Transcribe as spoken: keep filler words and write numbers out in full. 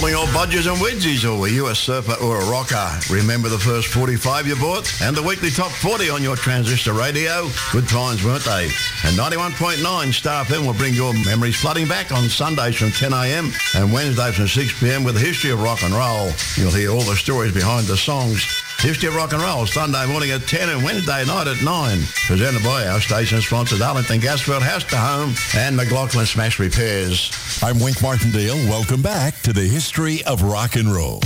Calling all budgies and wedgies, or were you a surfer or a rocker? Remember the first forty-five you bought? And the weekly top forty on your transistor radio? Good times, weren't they? And ninety-one point nine Star F M will bring your memories flooding back on Sundays from ten a.m. and Wednesdays from six p.m. with the history of rock and roll. You'll hear all the stories behind the songs. History of Rock and Roll, Sunday morning at ten and Wednesday night at nine. Presented by our station sponsors, Arlington Gasfield House to Home and McLaughlin Smash Repairs. I'm Wink Martindale. Welcome back to the History of Rock and Roll.